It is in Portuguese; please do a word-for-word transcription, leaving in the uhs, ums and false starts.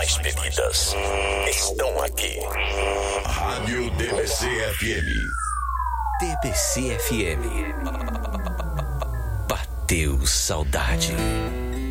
mais pedidas estão aqui. Rádio D B C F M. D B C F M. Bateu saudade.